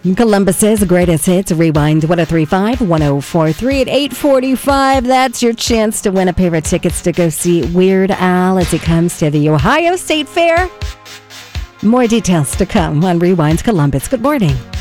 Columbus's greatest hits. Rewind 1035 1043 at 845. That's your chance to win a pair of tickets to go see Weird Al as he comes to the Ohio State Fair. More details to come on Rewind's Columbus. Good morning.